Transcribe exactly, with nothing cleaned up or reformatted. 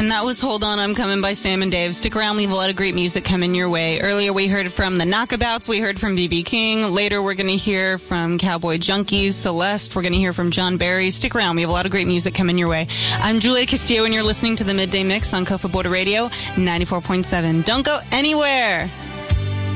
And that was Hold On, I'm Coming by Sam and Dave. Stick around, we have a lot of great music coming your way. Earlier we heard from the Knockabouts, we heard from B B King. Later we're going to hear from Cowboy Junkies, Celeste. We're going to hear from John Barry. Stick around, we have a lot of great music coming your way. I'm Julia Castillo and you're listening to the Midday Mix on Cofa Border Radio ninety-four point seven. Don't go anywhere!